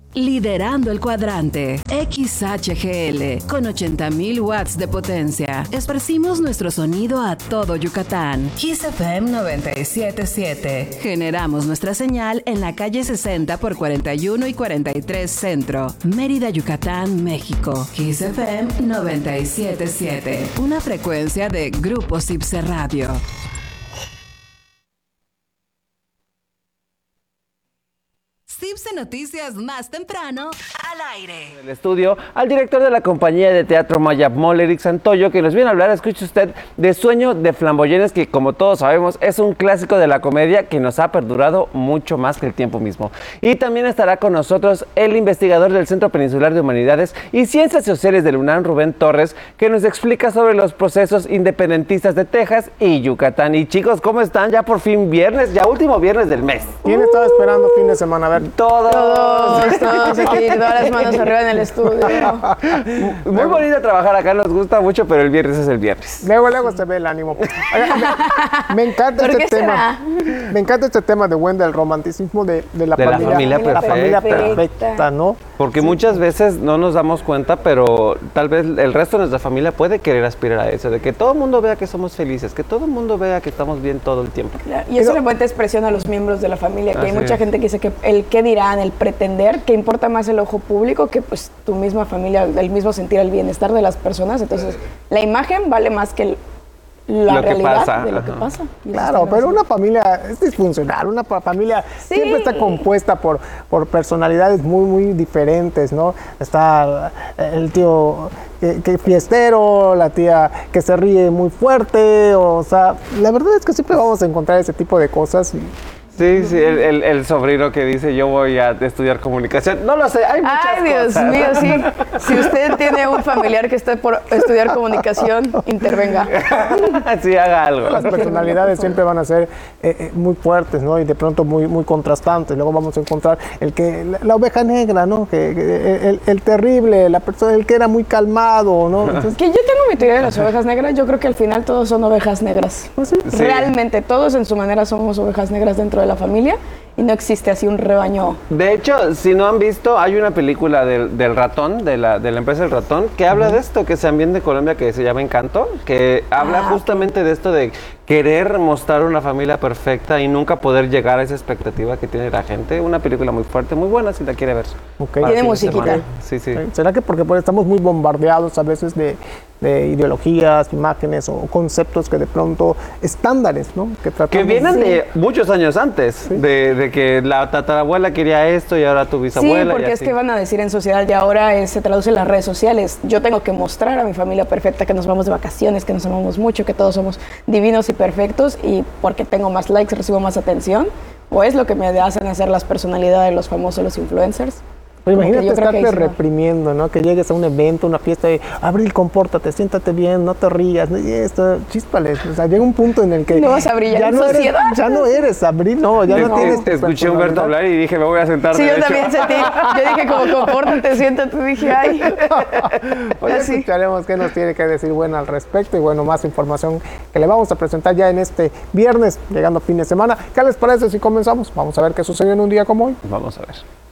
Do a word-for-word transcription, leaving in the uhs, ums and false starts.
Liderando el cuadrante, X H G L, con ochenta mil watts de potencia. Esparcimos nuestro sonido a todo Yucatán. Kiss F M noventa y siete punto siete. Generamos nuestra señal en la calle sesenta por cuarenta y uno y cuarenta y tres Centro, Mérida, Yucatán, México. Kiss F M noventa y siete punto siete. Una frecuencia de Grupo Cipse Radio. Cipse Noticias más temprano al aire. En el estudio, al director de la compañía de teatro Maya Mole, Eric Santoyo, que nos viene a hablar, escuche usted, de Sueño de Flamboyenes, que como todos sabemos es un clásico de la comedia que nos ha perdurado mucho más que el tiempo mismo. Y también estará con nosotros el investigador del Centro Peninsular de Humanidades y Ciencias Sociales del UNAM, Rubén Torres, que nos explica sobre los procesos independentistas de Texas y Yucatán. Y chicos, ¿cómo están? Ya por fin viernes, ya último viernes del mes. ¿Quién uh. estaba esperando fin de semana? A ver. Todos. Todos, todos aquí, todas las manos arriba en el estudio. Muy bonito trabajar acá, nos gusta mucho, pero el viernes es el viernes. Luego, luego se ve el ánimo. Me, me encanta este tema. Será? Me encanta este tema de Wendy, el romanticismo de, de, la, de familia, la familia perfecta. La familia perfecta, ¿no? Porque muchas veces no nos damos cuenta, pero tal vez el resto de nuestra familia puede querer aspirar a eso, de que todo el mundo vea que somos felices, que todo el mundo vea que estamos bien todo el tiempo. Claro, y eso le cuenta expresión a los miembros de la familia, que hay mucha es. gente que dice que el qué dirán, el pretender, que importa más el ojo público que pues tu misma familia, el mismo sentir el bienestar de las personas. Entonces, la imagen vale más que el la lo realidad que pasa, de lo ajá. que pasa. Claro, pero una familia es disfuncional, una familia sí. siempre está compuesta por, por personalidades muy, muy diferentes, ¿no? Está el tío que, que fiestero, la tía que se ríe muy fuerte, o sea, la verdad es que siempre vamos a encontrar ese tipo de cosas. Y, Sí, sí, el, el, el sobrino que dice yo voy a estudiar comunicación. No lo sé, hay muchas Ay, Dios cosas. mío, sí. Si usted tiene un familiar que está por estudiar comunicación, intervenga. Sí, haga algo. Las personalidades siempre van a ser eh, eh, muy fuertes, ¿no? Y de pronto muy, muy contrastantes. Luego vamos a encontrar el que la, la oveja negra, ¿no? Que, que el, el terrible, la persona, el que era muy calmado, ¿no? Entonces, que yo tengo mi teoría de las ovejas negras. Yo creo que al final todos son ovejas negras. ¿sí? Sí. Realmente, todos en su manera somos ovejas negras dentro de la familia y no existe así un rebaño. De hecho, si no han visto, hay una película del, del ratón, de la, de la empresa El Ratón, que habla uh-huh. de esto, que es también de Colombia, que se llama Encanto, que habla ah, justamente okay. de esto de querer mostrar una familia perfecta y nunca poder llegar a esa expectativa que tiene la gente. Una película muy fuerte, muy buena si la quiere ver. Okay. Tiene musiquita. Sí, sí. ¿Será que porque pues, estamos muy bombardeados a veces de, de ideologías, imágenes o conceptos que de pronto, estándares, ¿no? Que, que vienen sí. de muchos años antes, sí. de, de que la tatarabuela quería esto y ahora tu bisabuela. Sí, porque es que van a decir en sociedad y ahora eh, se traduce en las redes sociales. Yo tengo que mostrar a mi familia perfecta que nos vamos de vacaciones, que nos amamos mucho, que todos somos divinos y perfectos, y porque tengo más likes recibo más atención, o es lo que me hacen hacer las personalidades de los famosos, los influencers. Pero imagínate estarte reprimiendo, ¿no? Que llegues a un evento, una fiesta y Abril, compórtate, siéntate bien, no te rías, y esto, chíspales. O sea, llega un punto en el que no vas a brillar ya en no sociedad. Eres, ya no eres Abril, no, ya no, no tienes. Te escuché a Humberto hablar y dije, me voy a sentar. Sí, derecho. yo también sentí. Yo dije, como compórtate, siéntate, dije, ay. Pues ya escucharemos qué nos tiene que decir bueno al respecto y bueno, más información que le vamos a presentar ya en este viernes, llegando fin de semana. ¿Qué les parece si comenzamos? Vamos a ver qué sucedió en un día como hoy. Vamos a ver.